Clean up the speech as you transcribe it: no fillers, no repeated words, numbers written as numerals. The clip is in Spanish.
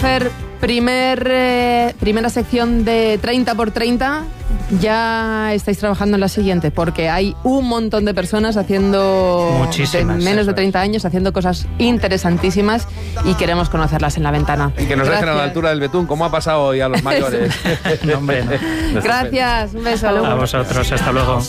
primera sección de 30x30. Ya estáis trabajando en la siguiente, porque hay un montón de personas haciendo muchísimas, menos de 30 años haciendo cosas interesantísimas y queremos conocerlas en La Ventana. Y que nos dejen a la altura del betún, como ha pasado hoy a los mayores. No, hombre, no. Gracias, un beso. A vosotros, hasta luego.